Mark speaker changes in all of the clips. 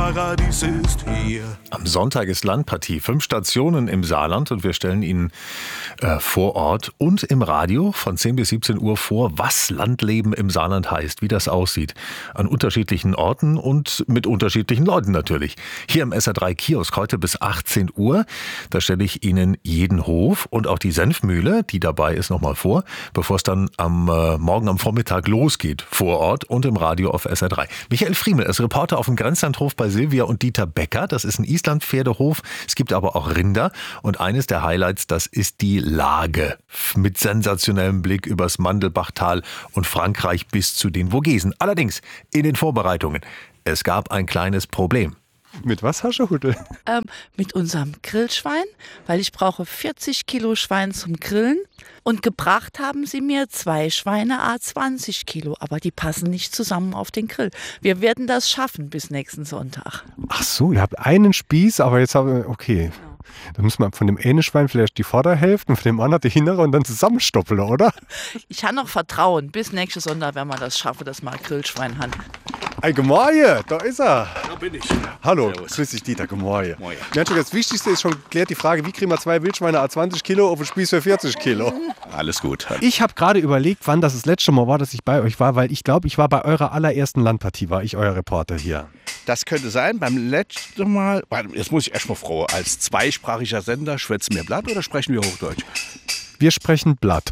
Speaker 1: Paradies ist hier.
Speaker 2: Am Sonntag ist Landpartie. 5 Stationen im Saarland und wir stellen Ihnen vor Ort und im Radio von 10 bis 17 Uhr vor, was Landleben im Saarland heißt, wie das aussieht. An unterschiedlichen Orten und mit unterschiedlichen Leuten natürlich. Hier im SR3 Kiosk heute bis 18 Uhr. Da stelle ich Ihnen jeden Hof und auch die Senfmühle, die dabei ist, nochmal vor, bevor es dann morgen am Vormittag losgeht. Vor Ort und im Radio auf SR3. Michael Friemel ist Reporter auf dem Grenzlandhof bei Silvia und Dieter Becker. Das ist ein Islandpferdehof. Es gibt aber auch Rinder. Und eines der Highlights, das ist die Lage. Mit sensationellem Blick übers Mandelbachtal und Frankreich bis zu den Vogesen. Allerdings in den Vorbereitungen. Es gab ein kleines Problem.
Speaker 3: Mit was, Herr Schuhudel?
Speaker 4: Mit unserem Grillschwein, weil ich brauche 40 Kilo Schwein zum Grillen. Und gebracht haben sie mir 2 Schweine, 20 Kilo. Aber die passen nicht zusammen auf den Grill. Wir werden das schaffen bis nächsten Sonntag.
Speaker 3: Ach so, ihr habt einen Spieß, aber jetzt okay. Dann muss man von dem einen Schwein vielleicht die Vorderhälfte und von dem anderen die hintere und dann zusammenstoppeln, oder?
Speaker 4: Ich habe noch Vertrauen. Bis nächsten Sonntag werden wir das schaffen, dass wir ein Grillschwein haben.
Speaker 3: Hey, Gemorje, da ist er.
Speaker 1: Da bin ich.
Speaker 3: Hallo,
Speaker 1: Servus.
Speaker 3: grüß dich, Dieter, Gemorje.
Speaker 1: Moin.
Speaker 3: Das Wichtigste ist schon geklärt, die Frage, wie kriegen wir 2 Wildschweine 20 Kilo auf den Spieß für 40 Kilo?
Speaker 1: Alles gut.
Speaker 3: Ich habe gerade überlegt, wann das letzte Mal war, dass ich bei euch war, weil ich glaube, ich war bei eurer allerersten Landpartie, war ich euer Reporter hier.
Speaker 1: Das könnte sein. Beim letzten Mal, jetzt muss ich erstmal froh, als zweisprachiger Sender, schwätzen wir Blatt oder sprechen wir Hochdeutsch?
Speaker 3: Wir sprechen Blatt.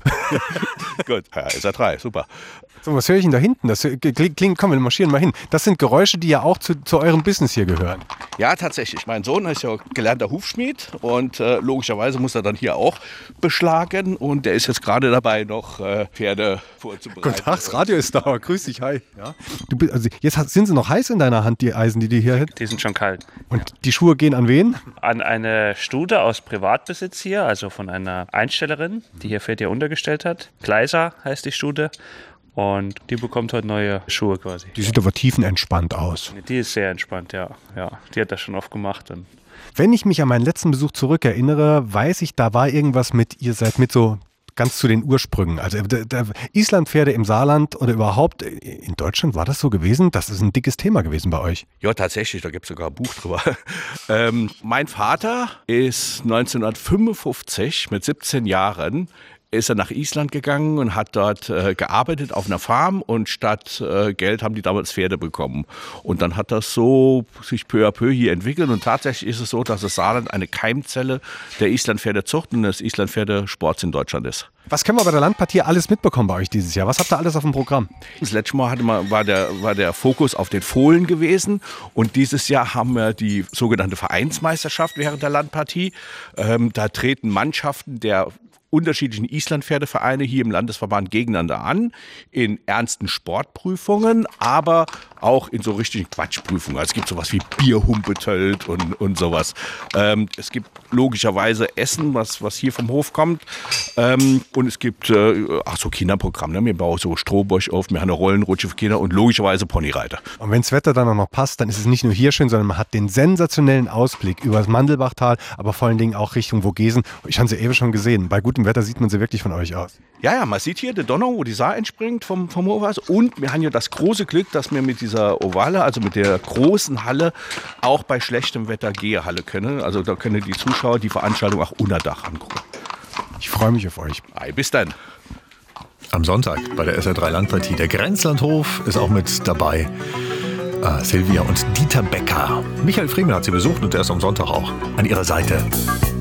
Speaker 1: Gut, ja, SR3, super.
Speaker 3: So, was höre ich denn da hinten? Das klingt, komm, wir marschieren mal hin. Das sind Geräusche, die ja auch zu eurem Business hier gehören.
Speaker 1: Ja, tatsächlich. Mein Sohn ist ja gelernter Hufschmied und logischerweise muss er dann hier auch beschlagen. Und der ist jetzt gerade dabei, noch Pferde vorzubereiten.
Speaker 3: Guten Tag, das Radio ist da. Grüß dich, hi. Ja. Sind sie noch heiß in deiner Hand, die Eisen, die hier hält?
Speaker 5: Die sind schon kalt.
Speaker 3: Und die Schuhe gehen an wen?
Speaker 5: An eine Stute aus Privatbesitz hier, also von einer Einstellerin, die hier Pferde untergestellt hat. Gleiser heißt die Stute. Und die bekommt heute neue Schuhe quasi.
Speaker 3: Die sieht aber tiefenentspannt aus.
Speaker 5: Die ist sehr entspannt, ja. Die hat das schon oft gemacht. Und
Speaker 3: Wenn ich mich an meinen letzten Besuch zurückerinnere, weiß ich, da war irgendwas mit, ihr seid mit so ganz zu den Ursprüngen. Also Islandpferde im Saarland oder überhaupt in Deutschland, war das so gewesen? Das ist ein dickes Thema gewesen bei euch.
Speaker 1: Ja, tatsächlich, da gibt es sogar ein Buch drüber. Mein Vater ist 1955 mit 17 Jahren ist er nach Island gegangen und hat dort gearbeitet auf einer Farm und statt Geld haben die damals Pferde bekommen. Und dann hat das so sich peu à peu hier entwickelt und tatsächlich ist es so, dass das Saarland eine Keimzelle der Islandpferdezucht und des Islandpferdesports in Deutschland ist.
Speaker 3: Was können wir bei der Landpartie alles mitbekommen bei euch dieses Jahr? Was habt ihr alles auf dem Programm?
Speaker 1: Das letzte Mal war der Fokus auf den Fohlen gewesen und dieses Jahr haben wir die sogenannte Vereinsmeisterschaft während der Landpartie. Da treten Mannschaften der unterschiedlichen Islandpferdevereine hier im Landesverband gegeneinander an, in ernsten Sportprüfungen, aber auch in so richtigen Quatschprüfungen. Also es gibt sowas wie Bierhumpetölt und sowas. Es gibt logischerweise Essen, was hier vom Hof kommt. Und es gibt so Kinderprogramm. Ne? Wir bauen so Strohbosch auf, wir haben eine Rollenrutsche für Kinder und logischerweise Ponyreiter.
Speaker 3: Und wenn das Wetter dann auch noch passt, dann ist es nicht nur hier schön, sondern man hat den sensationellen Ausblick über das Mandelbachtal, aber vor allen Dingen auch Richtung Vogesen. Ich habe sie eben schon gesehen. Bei gutem Wetter sieht man sie wirklich von euch aus.
Speaker 1: Ja, man sieht hier die Donau, wo die Saar entspringt vom Hof aus. Und wir haben ja das große Glück, dass wir mit dieser Ovale, also mit der großen Halle, auch bei schlechtem Wetter Gehehalle können. Also da können die Zuschauer die Veranstaltung auch unter Dach angucken.
Speaker 3: Ich freue mich auf euch.
Speaker 1: Bis dann.
Speaker 2: Am Sonntag bei der SR3 Landpartie. Der Grenzlandhof ist auch mit dabei. Silvia und Dieter Becker. Michael Friemel hat sie besucht und er ist am Sonntag auch an ihrer Seite.